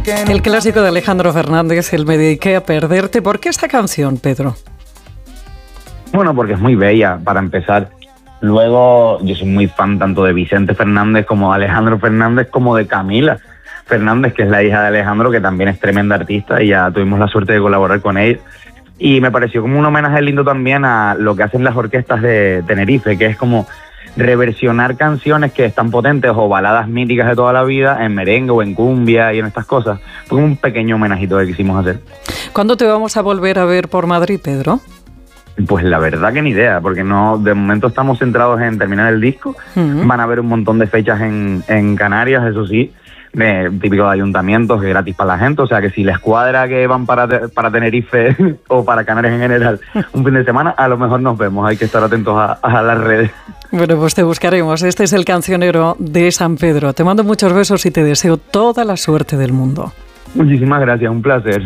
El clásico de Alejandro Fernández, El me dediqué a perderte. ¿Por qué esta canción, Pedro? Bueno, porque es muy bella, para empezar. Luego, yo soy muy fan tanto de Vicente Fernández como de Alejandro Fernández, como de Camila Fernández, que es la hija de Alejandro, que también es tremenda artista, y ya tuvimos la suerte de colaborar con ella. Y me pareció como un homenaje lindo también a lo que hacen las orquestas de Tenerife, que es como reversionar canciones que están potentes o baladas míticas de toda la vida en merengue o en cumbia y en estas cosas. Fue un pequeño homenajito que quisimos hacer. ¿Cuándo te vamos a volver a ver por Madrid, Pedro? Pues la verdad que ni idea, porque no, de momento estamos centrados en terminar el disco. Van a haber un montón de fechas en Canarias, eso sí, típico de ayuntamientos, que gratis para la gente, o sea que si les cuadra que van para Tenerife o para Canarias en general un fin de semana, a lo mejor nos vemos, hay que estar atentos a las redes. Bueno, pues te buscaremos. Este es el cancionero de San Pedro. Te mando muchos besos y te deseo toda la suerte del mundo. Muchísimas gracias, un placer.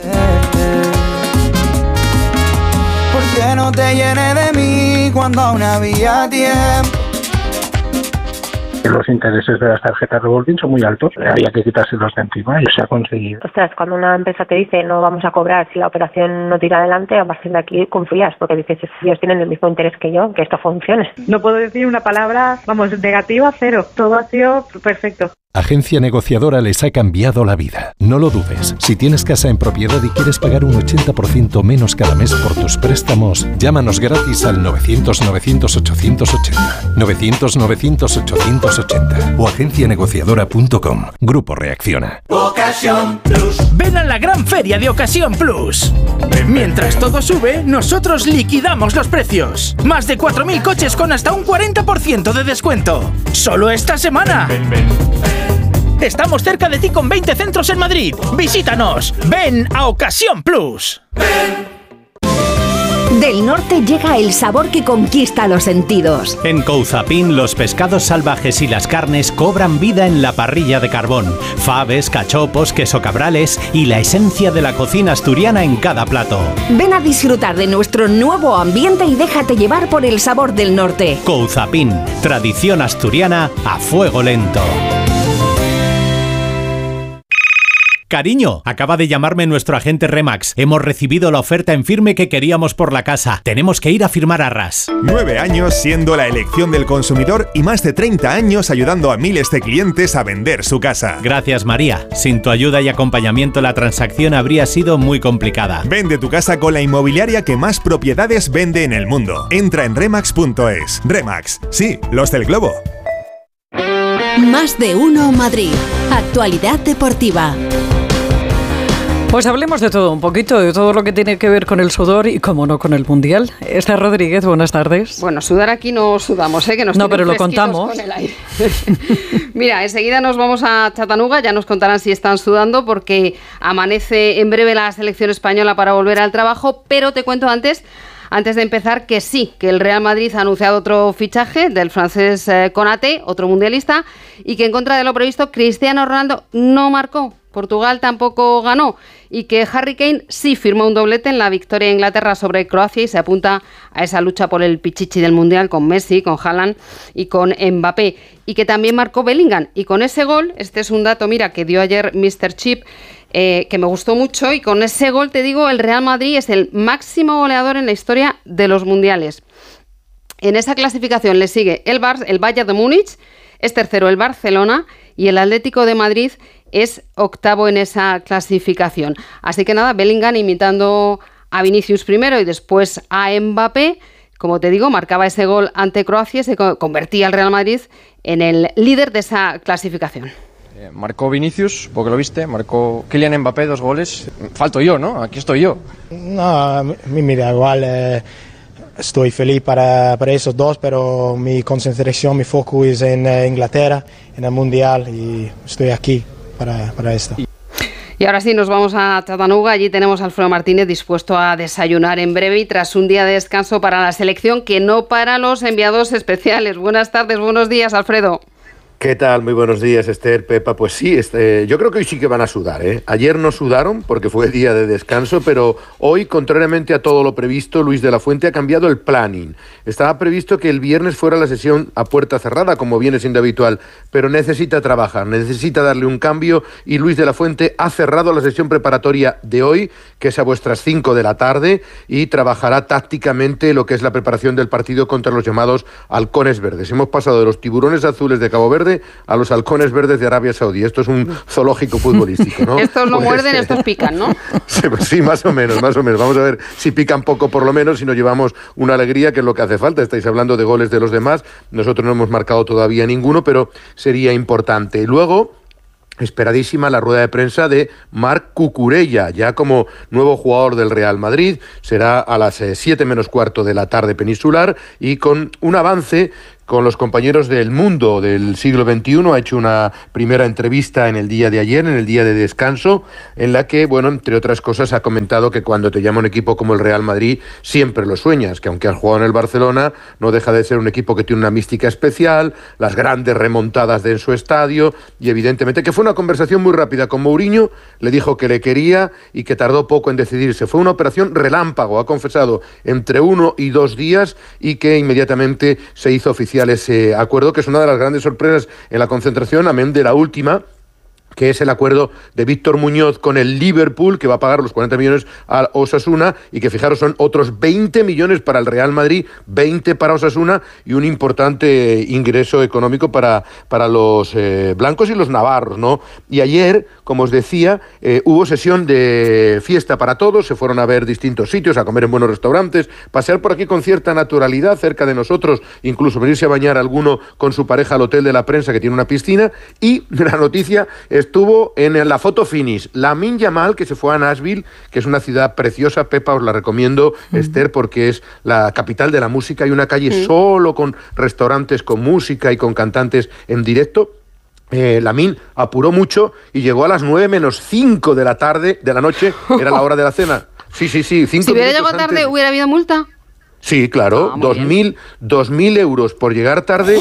Que no te llene de mí cuando aún había tiempo. Los intereses de las tarjetas revolving son muy altos, había que quitárselos de encima y se ha conseguido. Ostras, cuando una empresa te dice no vamos a cobrar si la operación no tira adelante, a partir de aquí confías, porque dices, ellos tienen el mismo interés que yo, que esto funcione. No puedo decir una palabra, negativa, cero. Todo ha sido perfecto. Agencia Negociadora les ha cambiado la vida. No lo dudes. Si tienes casa en propiedad y quieres pagar un 80% menos cada mes por tus préstamos, llámanos gratis al 900-900-880. 900-900-880 o agencianegociadora.com. Grupo Reacciona. Ocasión Plus. Ven a la gran feria de Ocasión Plus. Mientras todo sube, nosotros liquidamos los precios. Más de 4.000 coches con hasta un 40% de descuento. Solo esta semana. Estamos cerca de ti con 20 centros en Madrid. Visítanos. Ven a Ocasión Plus. Del norte llega el sabor que conquista los sentidos. En Couzapin, los pescados salvajes y las carnes cobran vida en la parrilla de carbón. Faves, cachopos, queso cabrales y la esencia de la cocina asturiana en cada plato. Ven a disfrutar de nuestro nuevo ambiente y déjate llevar por el sabor del norte. Couzapin, tradición asturiana a fuego lento. Cariño, acaba de llamarme nuestro agente Remax. Hemos recibido la oferta en firme que queríamos por la casa. Tenemos que ir a firmar arras. 9 años siendo la elección del consumidor y más de 30 años ayudando a miles de clientes a vender su casa. Gracias, María. Sin tu ayuda y acompañamiento la transacción habría sido muy complicada. Vende tu casa con la inmobiliaria que más propiedades vende en el mundo. Entra en remax.es. Remax, sí, los del globo. Más de uno Madrid. Actualidad deportiva. Pues hablemos de todo, un poquito, de todo lo que tiene que ver con el sudor y, como no, con el Mundial. Esther Rodríguez, buenas tardes. Bueno, sudar aquí no sudamos, que nos no, pero lo contamos. Con el aire. Mira, enseguida nos vamos a Chattanooga, ya nos contarán si están sudando, porque amanece en breve la selección española para volver al trabajo, pero te cuento antes de empezar que sí, que el Real Madrid ha anunciado otro fichaje del francés Konaté, otro mundialista, y que en contra de lo previsto, Cristiano Ronaldo no marcó. Portugal tampoco ganó y que Harry Kane sí firmó un doblete en la victoria de Inglaterra sobre Croacia y se apunta a esa lucha por el pichichi del Mundial con Messi, con Haaland y con Mbappé, y que también marcó Bellingham, y con ese gol, este es un dato, mira, que dio ayer Mr. Chip, que me gustó mucho, y con ese gol te digo, el Real Madrid es el máximo goleador en la historia de los mundiales. En esa clasificación le sigue el Bayern de Múnich, es tercero el Barcelona y el Atlético de Madrid es octavo en esa clasificación. Así que nada, Bellingham imitando a Vinicius primero y después a Mbappé, como te digo, marcaba ese gol ante Croacia y se convertía el Real Madrid en el líder de esa clasificación. Marcó Vinicius, porque lo viste, marcó Kylian Mbappé 2 goles. Falto yo, ¿no? Aquí estoy yo. No, mira, igual estoy feliz para esos dos, pero mi concentración, mi foco es en Inglaterra, en el Mundial, y estoy aquí para esto. Y ahora sí, nos vamos a Chattanooga. Allí tenemos a Alfredo Martínez dispuesto a desayunar en breve y tras un día de descanso para la selección, que no para los enviados especiales. Buenas tardes, buenos días, Alfredo. ¿Qué tal? Muy buenos días, Esther, Pepa. Pues sí, yo creo que hoy sí que van a sudar, ¿eh? Ayer no sudaron porque fue día de descanso, pero hoy, contrariamente a todo lo previsto, Luis de la Fuente ha cambiado el planning. Estaba previsto que el viernes fuera la sesión a puerta cerrada, como viene siendo habitual, pero necesita trabajar, necesita darle un cambio y Luis de la Fuente ha cerrado la sesión preparatoria de hoy, que es a vuestras 5 de la tarde, y trabajará tácticamente lo que es la preparación del partido contra los llamados halcones verdes. Hemos pasado de los tiburones azules de Cabo Verde a los halcones verdes de Arabia Saudí. Esto es un zoológico futbolístico, ¿no? Estos no muerden, estos pican, ¿no? Sí, más o menos. Vamos a ver si pican poco por lo menos, si nos llevamos una alegría, que es lo que hace falta. Estáis hablando de goles de los demás. Nosotros no hemos marcado todavía ninguno, pero sería importante. Y luego, esperadísima la rueda de prensa de Marc Cucurella, ya como nuevo jugador del Real Madrid. Será a las 7 menos cuarto de la tarde peninsular y con un avance con los compañeros del Mundo del siglo XXI. Ha hecho una primera entrevista en el día de ayer, en el día de descanso, en la que, bueno, entre otras cosas, ha comentado que cuando te llama un equipo como el Real Madrid, siempre lo sueñas, que aunque has jugado en el Barcelona, no deja de ser un equipo que tiene una mística especial, las grandes remontadas en su estadio, y evidentemente que fue una conversación muy rápida con Mourinho, le dijo que le quería y que tardó poco en decidirse. Fue una operación relámpago, ha confesado, entre 1 y 2 días, y que inmediatamente se hizo oficial ese acuerdo, que es una de las grandes sorpresas en la concentración, amén de la última, que es el acuerdo de Víctor Muñoz con el Liverpool, que va a pagar los 40 millones a Osasuna, y que, fijaros, son otros 20 millones para el Real Madrid, 20 para Osasuna, y un importante ingreso económico para los blancos y los navarros, ¿no? Y ayer, como os decía, hubo sesión de fiesta para todos, se fueron a ver distintos sitios, a comer en buenos restaurantes, pasear por aquí con cierta naturalidad cerca de nosotros, incluso venirse a bañar alguno con su pareja al Hotel de la Prensa, que tiene una piscina, y la noticia estuvo en la foto finish. Lamine Yamal, que se fue a Nashville, que es una ciudad preciosa, Pepa, os la recomiendo, Esther, porque es la capital de la música. Hay una calle solo con restaurantes, con música y con cantantes en directo. Lamine apuró mucho y llegó a las 9 menos 5 de la tarde, de la noche, era la hora de la cena. Sí, 5 minutos. Si hubiera llegado tarde, ¿hubiera habido multa? Sí, claro, 2.000 euros por llegar tarde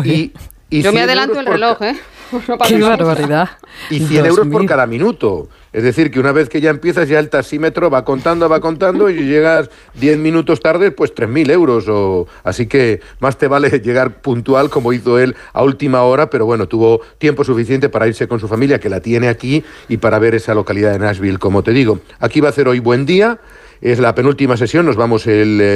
y yo me adelanto el reloj, ¿eh? No, ¡qué barbaridad! Y 100 euros por cada minuto. Es decir, que una vez que ya empiezas, ya el taxímetro va contando, y llegas 10 minutos tarde, pues 3.000 euros. Así que más te vale llegar puntual, como hizo él a última hora, pero bueno, tuvo tiempo suficiente para irse con su familia, que la tiene aquí, y para ver esa localidad de Nashville, como te digo. Aquí va a hacer hoy buen día. Es la penúltima sesión, nos vamos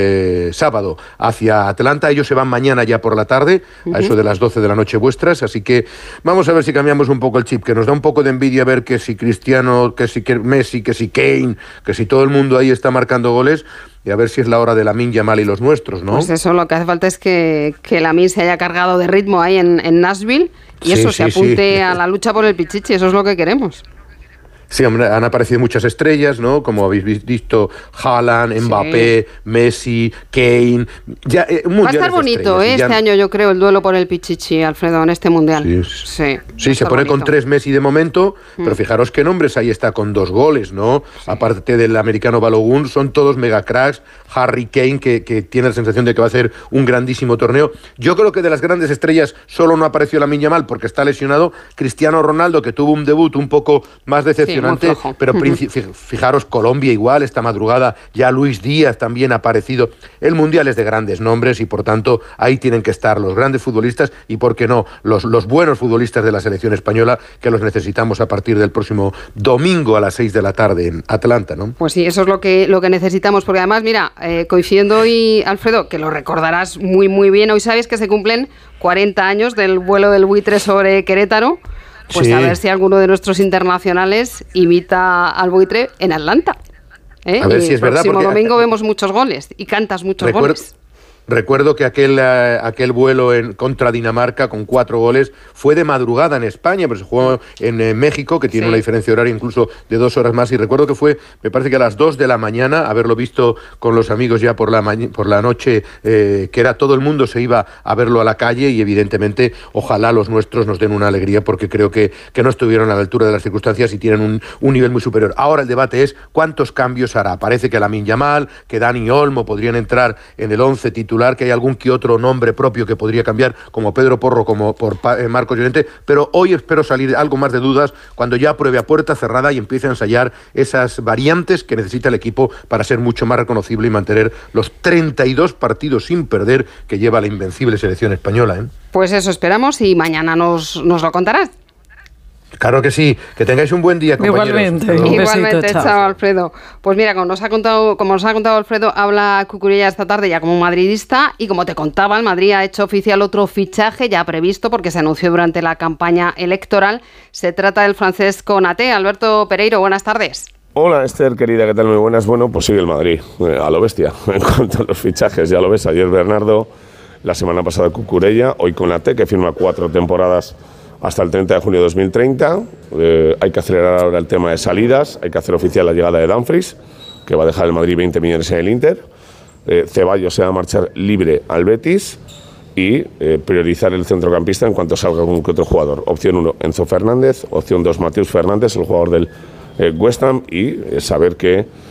el sábado hacia Atlanta. Ellos se van mañana ya por la tarde, a eso de las 12 de la noche vuestras, así que vamos a ver si cambiamos un poco el chip, que nos da un poco de envidia ver que si Cristiano, que si Messi, que si Kane, que si todo el mundo ahí está marcando goles, y a ver si es la hora de Lamine Yamal y los nuestros, ¿no? Pues eso, lo que hace falta es que Lamine se haya cargado de ritmo ahí en Nashville, y eso, se apunte a la lucha por el pichichi, eso es lo que queremos. Sí, hombre, han aparecido muchas estrellas, ¿no? Como habéis visto, Haaland, Mbappé, Messi, Kane. Ya, va a estar bonito, este año, yo creo, el duelo por el Pichichi, Alfredo, en este Mundial. Sí, se pone bonito. Con 3 Messi de momento, pero fijaros qué nombres, ahí está con 2 goles, ¿no? Sí. Aparte del americano Balogun, son todos mega cracks. Harry Kane, que tiene la sensación de que va a hacer un grandísimo torneo. Yo creo que de las grandes estrellas solo no apareció Lamine Yamal porque está lesionado. Cristiano Ronaldo, que tuvo un debut un poco más decepcionante. Pero fijaros, Colombia igual, esta madrugada ya Luis Díaz también ha aparecido. El Mundial es de grandes nombres y por tanto ahí tienen que estar los grandes futbolistas y, por qué no, los buenos futbolistas de la selección española, que los necesitamos a partir del próximo domingo a las 6 de la tarde en Atlanta, ¿no? Pues sí, eso es lo que necesitamos, porque además, mira, coincidiendo hoy, Alfredo, que lo recordarás muy muy bien, hoy sabes que se cumplen 40 años del vuelo del buitre sobre Querétaro. Pues sí. A ver si alguno de nuestros internacionales imita al buitre en Atlanta. A ver si es verdad. El próximo domingo vemos muchos goles y cantas muchos goles. Recuerdo que aquel vuelo contra Dinamarca con 4 goles fue de madrugada en España, pero se jugó en México, que tiene una diferencia horaria incluso de 2 horas más, y recuerdo que fue, me parece que a las 2 de la mañana, haberlo visto con los amigos ya por la noche, que era todo el mundo se iba a verlo a la calle, y evidentemente ojalá los nuestros nos den una alegría, porque creo que no estuvieron a la altura de las circunstancias y tienen un nivel muy superior. Ahora el debate es cuántos cambios hará. Parece que Lamine Yamal, que Dani Olmo podrían entrar en el 11 titular titular, que hay algún que otro nombre propio que podría cambiar, como Pedro Porro, como por Marcos Llorente, pero hoy espero salir algo más de dudas cuando ya pruebe a puerta cerrada y empiece a ensayar esas variantes que necesita el equipo para ser mucho más reconocible y mantener los 32 partidos sin perder que lleva la invencible selección española, ¿eh? Pues eso esperamos y mañana nos lo contarás. Claro que sí, que tengáis un buen día, compañeros. Igualmente, chao, Alfredo. Pues mira, como nos ha contado Alfredo, habla Cucurella esta tarde ya como madridista, y como te contaba, el Madrid ha hecho oficial otro fichaje ya previsto porque se anunció durante la campaña electoral. Se trata del francés Konaté. Alberto Pereiro, buenas tardes. Hola Esther, querida, ¿qué tal? Muy buenas. Bueno, pues sigue el Madrid, a lo bestia, en cuanto a los fichajes, ya lo ves, ayer Bernardo, la semana pasada Cucurella, hoy Konaté, que firma 4 temporadas hasta el 30 de junio de 2030. Hay que acelerar ahora el tema de salidas, hay que hacer oficial la llegada de Dumfries, que va a dejar el Madrid 20 millones en el Inter. Ceballos se va a marchar libre al Betis y priorizar el centrocampista en cuanto salga algún que otro jugador. Opción 1, Enzo Fernández. Opción 2, Mateus Fernández, el jugador del West Ham, y saber que